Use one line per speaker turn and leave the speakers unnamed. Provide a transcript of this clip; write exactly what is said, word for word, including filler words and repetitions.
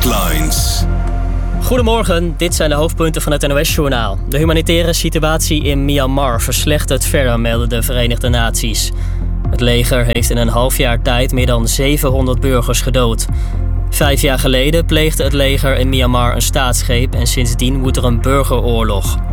Headlines.
Goedemorgen, dit zijn de hoofdpunten van het N O S-journaal. De humanitaire situatie in Myanmar verslechtert verder, melden de Verenigde Naties. Het leger heeft in een half jaar tijd meer dan zevenhonderd burgers gedood. Vijf jaar geleden pleegde het leger in Myanmar een staatsgreep en sindsdien woedt er een burgeroorlog.